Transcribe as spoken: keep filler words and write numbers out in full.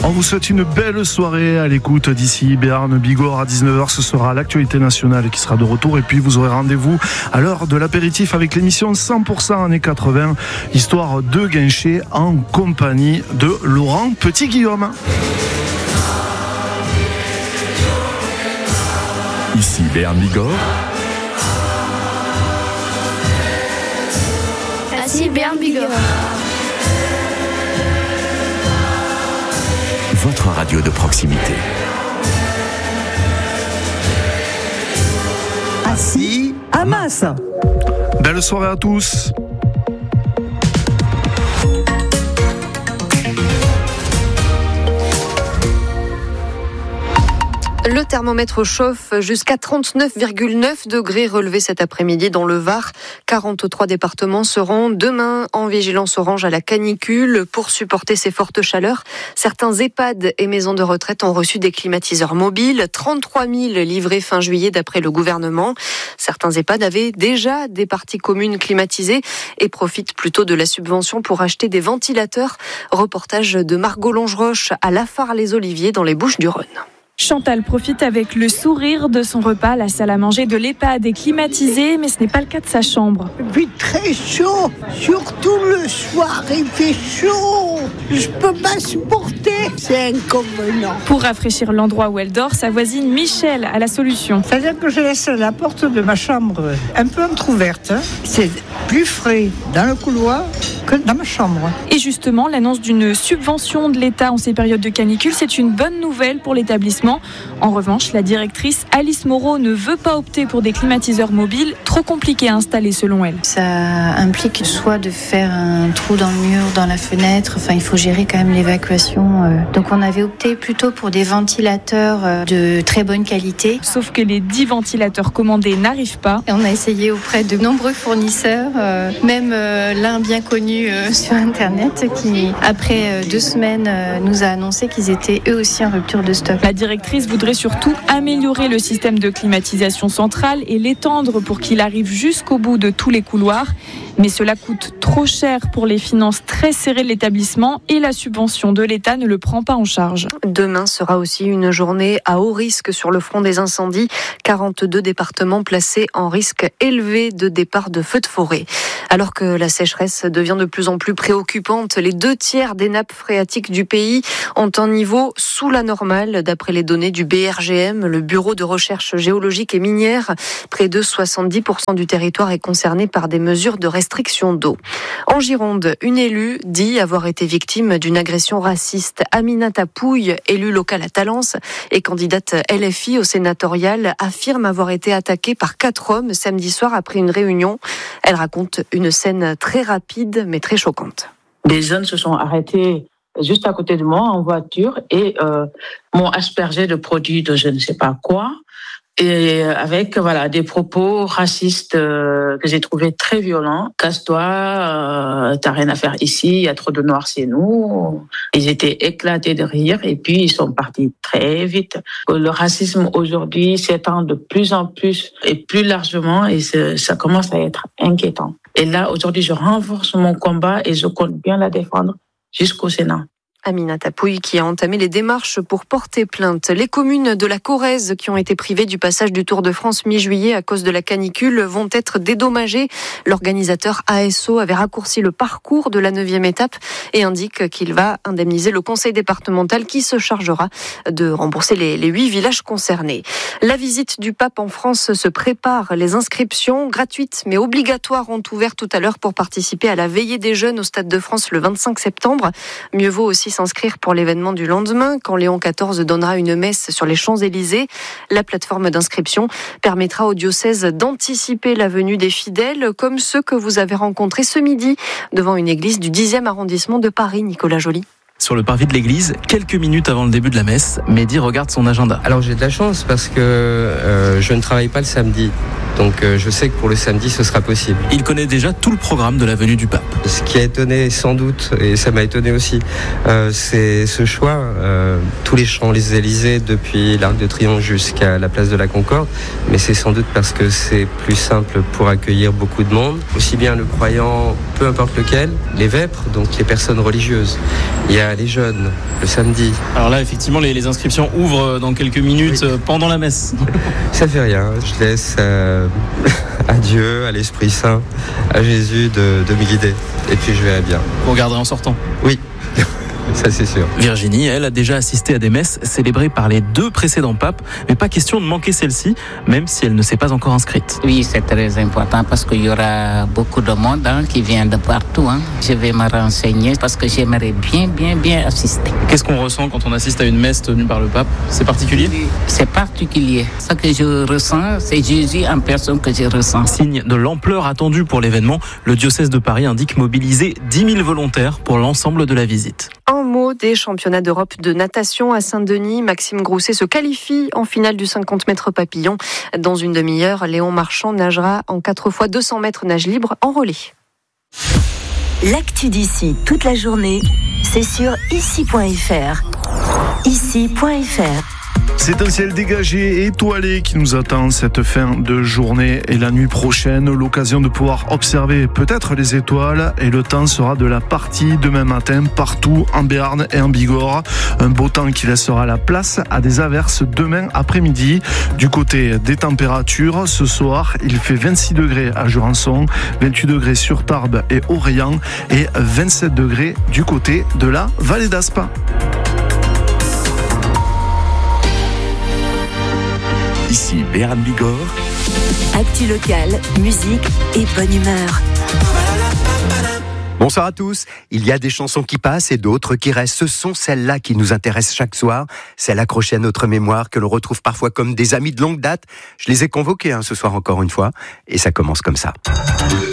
On vous souhaite une belle soirée à l'écoute d'ici Béarn Bigorre à dix-neuf heures. Ce sera l'actualité nationale qui sera de retour. Et puis vous aurez rendez-vous à l'heure de l'apéritif avec l'émission cent pour cent années quatre-vingts, histoire de Guincher en compagnie de Laurent Petit-Guillaume. Ici Béarn Bigorre. Ici Béarn Bigorre. Votre radio de proximité. Assis à Masse. Belle soirée à tous. Le thermomètre chauffe jusqu'à trente-neuf virgule neuf degrés relevés cet après-midi dans le Var. quarante-trois départements seront demain en vigilance orange à la canicule pour supporter ces fortes chaleurs. Certains EHPAD et maisons de retraite ont reçu des climatiseurs mobiles. trente-trois mille livrés fin juillet d'après le gouvernement. Certains EHPAD avaient déjà des parties communes climatisées et profitent plutôt de la subvention pour acheter des ventilateurs. Reportage de Margot Longeroche à Lafare-les-Oliviers dans les Bouches-du-Rhône. Chantal profite avec le sourire de son repas. La salle à manger de l'EHPAD est climatisée, mais ce n'est pas le cas de sa chambre. Il fait très chaud, surtout le soir, il fait chaud. Je peux pas supporter, c'est inconvénient. Pour rafraîchir l'endroit où elle dort, sa voisine Michel a la solution. C'est-à-dire que je laisse la porte de ma chambre un peu entrouverte. C'est plus frais dans le couloir que dans ma chambre. Et justement, l'annonce d'une subvention de l'État en ces périodes de canicule, c'est une bonne nouvelle pour l'établissement. En revanche, la directrice Alice Moreau ne veut pas opter pour des climatiseurs mobiles, trop compliqués à installer selon elle. Ça implique soit de faire un trou dans le mur, dans la fenêtre, enfin il faut gérer quand même l'évacuation. Donc on avait opté plutôt pour des ventilateurs de très bonne qualité. Sauf que les dix ventilateurs commandés n'arrivent pas. Et on a essayé auprès de nombreux fournisseurs, même l'un bien connu sur internet qui après deux semaines nous a annoncé qu'ils étaient eux aussi en rupture de stock. La directrice voudrait surtout améliorer le système de climatisation centrale et l'étendre pour qu'il arrive jusqu'au bout de tous les couloirs. Mais cela coûte trop cher pour les finances très serrées de l'établissement et la subvention de l'État ne le prend pas en charge. Demain sera aussi une journée à haut risque sur le front des incendies. quarante-deux départements placés en risque élevé de départ de feux de forêt. Alors que la sécheresse devient de plus en plus préoccupante, les deux tiers des nappes phréatiques du pays ont un niveau sous la normale, d'après les données du B R G M, le Bureau de recherche géologique et minière. Près de soixante-dix pour cent du territoire est concerné par des mesures de restriction d'eau. En Gironde, une élue dit avoir été victime d'une agression raciste. Aminata Pouille, élue locale à Talence et candidate L F I au sénatorial, affirme avoir été attaquée par quatre hommes samedi soir après une réunion. Elle raconte une scène très rapide mais très choquante. Des jeunes se sont arrêtés juste à côté de moi en voiture et euh, m'ont aspergé de produits de je ne sais pas quoi. Et avec voilà des propos racistes euh, que j'ai trouvé très violents. Casse-toi, euh, t'as rien à faire ici, il y a trop de noirs chez nous. Ils étaient éclatés de rire et puis ils sont partis très vite. Le racisme aujourd'hui s'étend de plus en plus et plus largement et ça commence à être inquiétant. Et là aujourd'hui je renforce mon combat et je compte bien la défendre jusqu'au Sénat. Aminata Pouille qui a entamé les démarches pour porter plainte. Les communes de la Corrèze qui ont été privées du passage du Tour de France mi-juillet à cause de la canicule vont être dédommagées. L'organisateur A S O avait raccourci le parcours de la neuvième étape et indique qu'il va indemniser le conseil départemental qui se chargera de rembourser les, les huit villages concernés. La visite du pape en France se prépare. Les inscriptions gratuites mais obligatoires ont ouvert tout à l'heure pour participer à la veillée des jeunes au Stade de France le vingt-cinq septembre. Mieux vaut aussi s'inscrire pour l'événement du lendemain, quand Léon quatorze donnera une messe sur les Champs-Élysées. La plateforme d'inscription permettra au diocèse d'anticiper la venue des fidèles, comme ceux que vous avez rencontrés ce midi devant une église du dixième arrondissement de Paris, Nicolas Joly. Sur le parvis de l'église, quelques minutes avant le début de la messe, Mehdi regarde son agenda. Alors j'ai de la chance parce que euh, je ne travaille pas le samedi. Donc euh, je sais que pour le samedi, ce sera possible. Il connaît déjà tout le programme de la venue du pape. Ce qui a étonné sans doute, et ça m'a étonné aussi, euh, c'est ce choix. Euh, tous les Champs-Élysées depuis l'Arc de Triomphe jusqu'à la place de la Concorde. Mais c'est sans doute parce que c'est plus simple pour accueillir beaucoup de monde. Aussi bien le croyant, peu importe lequel, les vêpres, donc les personnes religieuses. Il y a Bah, les jeunes, le samedi. Alors là, effectivement, les, les inscriptions ouvrent dans quelques minutes oui. pendant la messe. Ça fait rien. Je laisse euh, à Dieu, à l'Esprit Saint, à Jésus de, de me guider. Et puis je verrai bien. Vous regarderez en sortant ? Oui. Ça c'est sûr. Virginie, elle, a déjà assisté à des messes célébrées par les deux précédents papes, mais pas question de manquer celle-ci, même si elle ne s'est pas encore inscrite. Oui, c'est très important parce qu'il y aura beaucoup de monde hein, qui vient de partout. Hein. Je vais me renseigner parce que j'aimerais bien, bien, bien assister. Qu'est-ce qu'on ressent quand on assiste à une messe tenue par le pape ? C'est particulier ? Oui, c'est particulier. Ce que je ressens, c'est Jésus en personne que je ressens. Signe de l'ampleur attendue pour l'événement, le diocèse de Paris indique mobiliser dix mille volontaires pour l'ensemble de la visite. Un mot des championnats d'Europe de natation à Saint-Denis. Maxime Grousset se qualifie en finale du cinquante mètres papillon. Dans une demi-heure, Léon Marchand nagera en quatre fois deux cents mètres nage libre en relais. L'actu d'ici toute la journée, c'est sur ici point f r. ici point f r. C'est un ciel dégagé et étoilé qui nous attend cette fin de journée et la nuit prochaine. L'occasion de pouvoir observer peut-être les étoiles et le temps sera de la partie demain matin partout en Béarn et en Bigorre. Un beau temps qui laissera la place à des averses demain après-midi. Du côté des températures, ce soir, il fait vingt-six degrés à Jurançon, vingt-huit degrés sur Tarbes et Orléans et vingt-sept degrés du côté de la vallée d'Aspe. Ici Béarn Bigorre. Actu locale, musique et bonne humeur. Bonsoir à tous. Il y a des chansons qui passent et d'autres qui restent. Ce sont celles-là qui nous intéressent chaque soir. Celles accrochées à notre mémoire que l'on retrouve parfois comme des amis de longue date. Je les ai convoquées hein, ce soir encore une fois et ça commence comme ça.